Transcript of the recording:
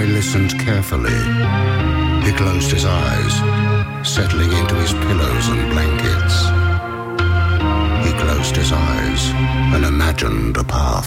boy listened carefully. He closed his eyes, settling into his pillows and blankets. He closed his eyes and imagined a path.